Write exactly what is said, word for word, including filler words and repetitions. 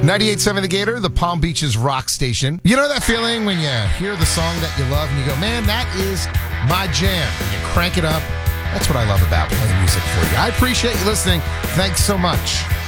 ninety-eight point seven The Gator, the Palm Beaches rock station. You know that feeling when you hear the song that you love and you go, man, that is my jam. And you crank it up. That's what I love about playing music for you. I appreciate you listening. Thanks so much.